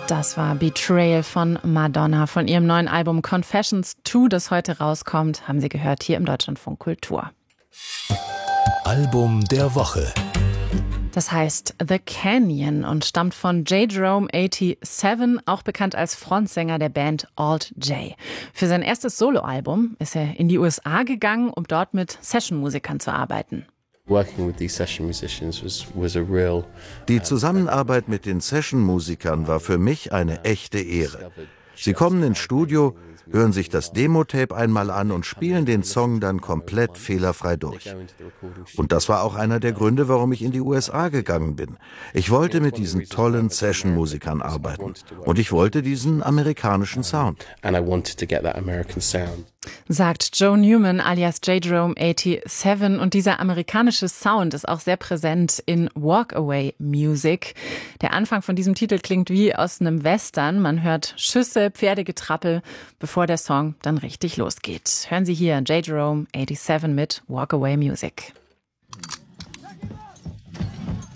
Das war Betrayal von Madonna von ihrem neuen Album Confessions 2, das heute rauskommt. Haben Sie gehört hier im Deutschlandfunk Kultur. Album der Woche. Das heißt The Canyon und stammt von J. Jerome 87, auch bekannt als Frontsänger der Band Alt J. Für sein erstes Soloalbum ist er in die USA gegangen, um dort mit Sessionmusikern zu arbeiten. Die Zusammenarbeit mit den Session-Musikern war für mich eine echte Ehre. Sie kommen ins Studio, hören sich das Demo-Tape einmal an und spielen den Song dann komplett fehlerfrei durch. Und das war auch einer der Gründe, warum ich in die USA gegangen bin. Ich wollte mit diesen tollen Session-Musikern arbeiten. Und ich wollte diesen amerikanischen Sound. Sagt Joe Newman alias J. Jerome 87. Und dieser amerikanische Sound ist auch sehr präsent in Walk-Away Music. Der Anfang von diesem Titel klingt wie aus einem Western. Man hört Schüsse, Pferdegetrappel, bevor der Song dann richtig losgeht. Hören Sie hier J. Jerome 87 mit Walk-Away Music.